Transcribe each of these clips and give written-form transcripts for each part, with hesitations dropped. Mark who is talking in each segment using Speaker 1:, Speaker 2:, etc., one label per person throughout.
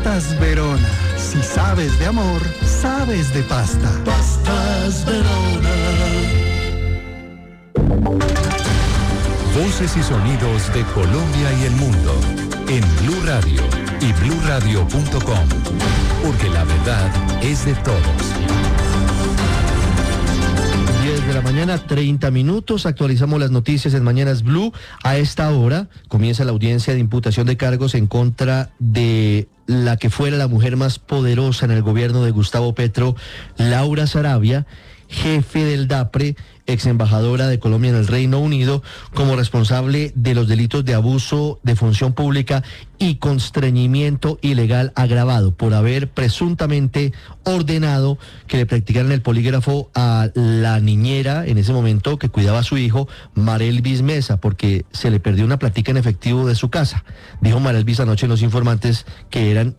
Speaker 1: Pastas Verona. Si sabes de amor, sabes de pasta. Pastas Verona.
Speaker 2: Voces y sonidos de Colombia y el mundo en Blue Radio y bluradio.com, porque la verdad es de todos.
Speaker 3: 10 de la mañana, 30 minutos. Actualizamos las noticias en Mañanas Blue. A esta hora comienza la audiencia de imputación de cargos en contra de la que fuera la mujer más poderosa en el gobierno de Gustavo Petro, Laura Sarabia, jefe del DAPRE, ex embajadora de Colombia en el Reino Unido, como responsable de los delitos de abuso de función pública y constreñimiento ilegal agravado por haber presuntamente ordenado que le practicaran el polígrafo a la niñera en ese momento que cuidaba a su hijo, Marelvis Mesa, porque se le perdió una platica en efectivo de su casa. Dijo Marelvis anoche en Los Informantes que eran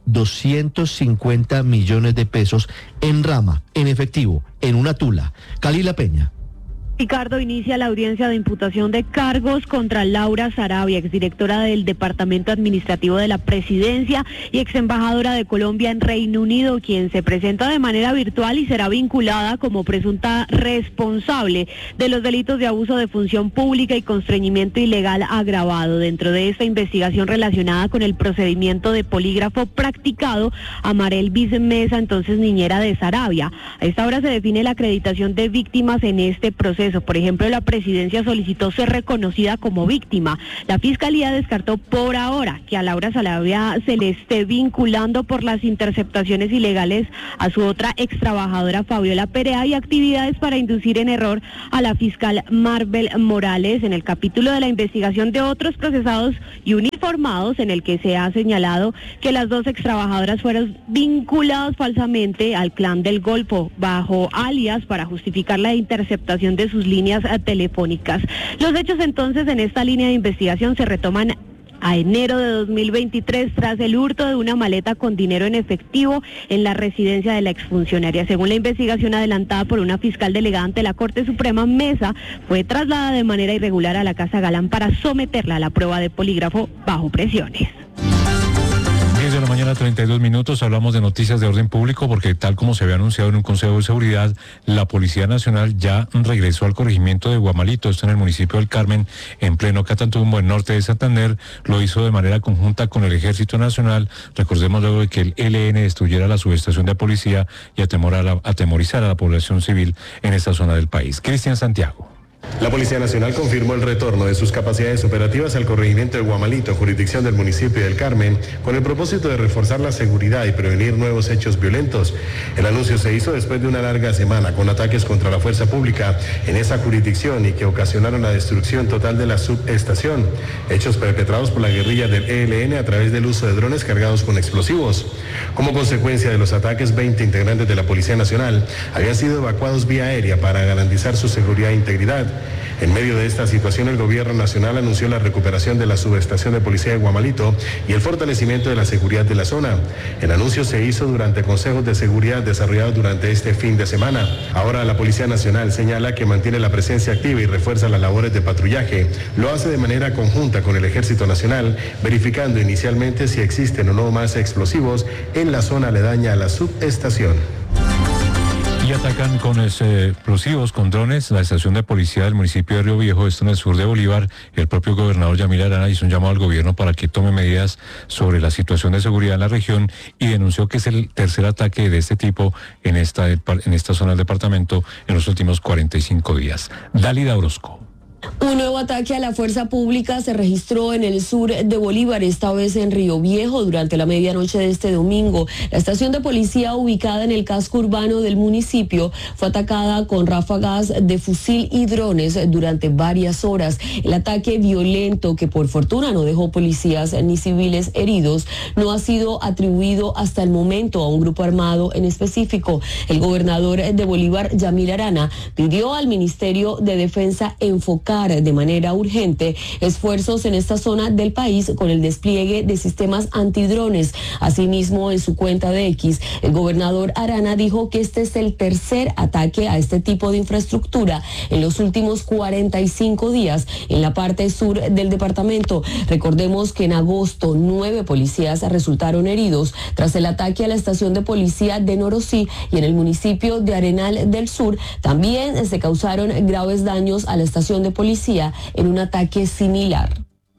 Speaker 3: 250 millones de pesos en rama, en efectivo, en una tula. Calila Peña.
Speaker 4: Ricardo, inicia la audiencia de imputación de cargos contra Laura Sarabia, exdirectora del Departamento Administrativo de la Presidencia y ex embajadora de Colombia en Reino Unido, quien se presenta de manera virtual y será vinculada como presunta responsable de los delitos de abuso de función pública y constreñimiento ilegal agravado dentro de esta investigación relacionada con el procedimiento de polígrafo practicado a Marelvis Mesa, entonces niñera de Sarabia. A esta hora se define la acreditación de víctimas en este proceso. Por ejemplo, la presidencia solicitó ser reconocida como víctima. La fiscalía descartó por ahora que a Laura Sarabia se le esté vinculando por las interceptaciones ilegales a su otra ex trabajadora Fabiola Perea y actividades para inducir en error a la fiscal Marvel Morales en el capítulo de la investigación de otros procesados y uniformados, en el que se ha señalado que las dos ex trabajadoras fueron vinculadas falsamente al Clan del Golfo bajo alias para justificar la interceptación de sus líneas telefónicas. Los hechos entonces en esta línea de investigación se retoman a enero de 2023 tras el hurto de una maleta con dinero en efectivo en la residencia de la exfuncionaria. Según la investigación adelantada por una fiscal delegada ante la Corte Suprema, Mesa fue trasladada de manera irregular a la Casa Galán para someterla a la prueba de polígrafo bajo presiones.
Speaker 5: 10 de la mañana, 32 minutos, hablamos de noticias de orden público porque tal como se había anunciado en un Consejo de Seguridad, la Policía Nacional ya regresó al corregimiento de Guamalito, esto en el municipio del Carmen, en pleno Catatumbo, en norte de Santander. Lo hizo de manera conjunta con el Ejército Nacional. Recordemos luego de que el ELN destruyera la subestación de policía y atemorizara a la población civil en esta zona del país. Cristian Santiago.
Speaker 6: La Policía Nacional confirmó el retorno de sus capacidades operativas al corregimiento de Guamalito, jurisdicción del municipio del Carmen, con el propósito de reforzar la seguridad y prevenir nuevos hechos violentos. El anuncio se hizo después de una larga semana con ataques contra la fuerza pública en esa jurisdicción y que ocasionaron la destrucción total de la subestación, hechos perpetrados por la guerrilla del ELN a través del uso de drones cargados con explosivos. Como consecuencia de los ataques, 20 integrantes de la Policía Nacional habían sido evacuados vía aérea para garantizar su seguridad e integridad. En medio de esta situación, el gobierno nacional anunció la recuperación de la subestación de policía de Guamalito y el fortalecimiento de la seguridad de la zona. El anuncio se hizo durante consejos de seguridad desarrollados durante este fin de semana. Ahora la Policía Nacional señala que mantiene la presencia activa y refuerza las labores de patrullaje. Lo hace de manera conjunta con el Ejército Nacional, verificando inicialmente si existen o no más explosivos en la zona aledaña a la subestación.
Speaker 5: Y atacan con explosivos, con drones, la estación de policía del municipio de Río Viejo, esto en el sur de Bolívar. El propio gobernador Yamil Arana hizo un llamado al gobierno para que tome medidas sobre la situación de seguridad en la región y denunció que es el tercer ataque de este tipo en esta zona del departamento en los últimos 45 días. Dálida Orozco.
Speaker 7: Un nuevo ataque a la fuerza pública se registró en el sur de Bolívar, esta vez en Río Viejo, durante la medianoche de este domingo. La estación de policía ubicada en el casco urbano del municipio fue atacada con ráfagas de fusil y drones durante varias horas. El ataque violento, que por fortuna no dejó policías ni civiles heridos, no ha sido atribuido hasta el momento a un grupo armado en específico. El gobernador de Bolívar, Yamil Arana, pidió al Ministerio de Defensa enfocar intensificar de manera urgente esfuerzos en esta zona del país con el despliegue de sistemas antidrones. Asimismo, en su cuenta de X, el gobernador Arana dijo que este es el tercer ataque a este tipo de infraestructura en los últimos 45 días en la parte sur del departamento. Recordemos que en agosto 9 policías resultaron heridos tras el ataque a la estación de policía de Norosí, y en el municipio de Arenal del Sur también se causaron graves daños a la estación de policía en un ataque similar.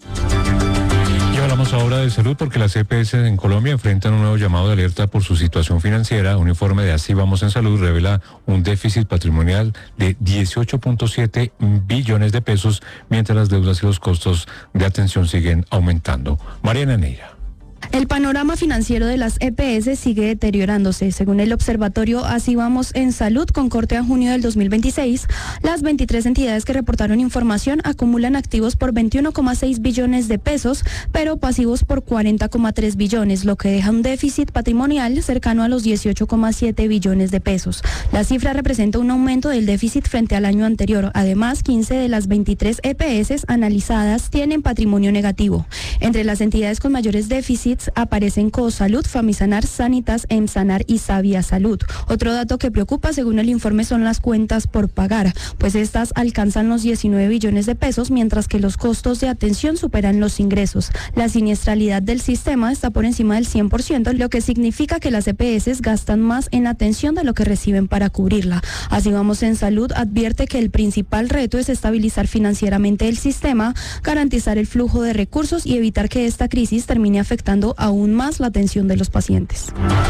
Speaker 5: Y hablamos ahora de salud porque las EPS en Colombia enfrentan un nuevo llamado de alerta por su situación financiera. Un informe de Así Vamos en Salud revela un déficit patrimonial de 18.7 billones de pesos, mientras las deudas y los costos de atención siguen aumentando. Mariana Neira.
Speaker 8: El panorama financiero de las EPS sigue deteriorándose. Según el observatorio Así Vamos en Salud, con corte a junio del 2026, las 23 entidades que reportaron información acumulan activos por 21,6 billones de pesos, pero pasivos por 40,3 billones, lo que deja un déficit patrimonial cercano a los 18,7 billones de pesos. La cifra representa un aumento del déficit frente al año anterior. Además, 15 de las 23 EPS analizadas tienen patrimonio negativo. Entre las entidades con mayores déficits aparecen Cosalud, Famisanar, Sanitas, Emsanar y Savia Salud. Otro dato que preocupa, según el informe, son las cuentas por pagar, pues estas alcanzan los 19 billones de pesos, mientras que los costos de atención superan los ingresos. La siniestralidad del sistema está por encima del 100%, lo que significa que las EPS gastan más en atención de lo que reciben para cubrirla. Así Vamos en Salud advierte que el principal reto es estabilizar financieramente el sistema, garantizar el flujo de recursos y evitar que esta crisis termine afectando aún más la atención de los pacientes.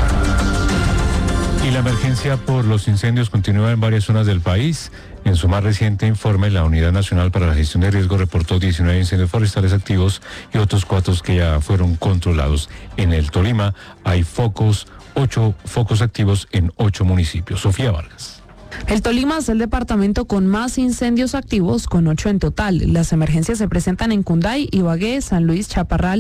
Speaker 5: Y la emergencia por los incendios continúa en varias zonas del país. En su más reciente informe, la Unidad Nacional para la Gestión de Riesgo reportó 19 incendios forestales activos y otros 4 que ya fueron controlados. En el Tolima hay 8 focos activos en 8 municipios. Sofía Vargas.
Speaker 9: El Tolima es el departamento con más incendios activos, con 8 en total. Las emergencias se presentan en Cunday, Ibagué, San Luis, Chaparral,